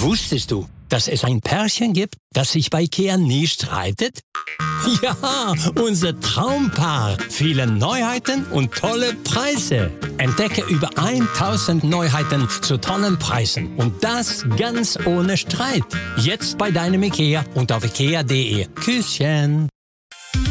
Wusstest du, dass es ein Pärchen gibt, das sich bei IKEA nie streitet? Ja, unser Traumpaar. Viele Neuheiten und tolle Preise. Entdecke über 1000 Neuheiten zu tollen Preisen. Und das ganz ohne Streit. Jetzt bei deinem IKEA und auf ikea.de. Küsschen.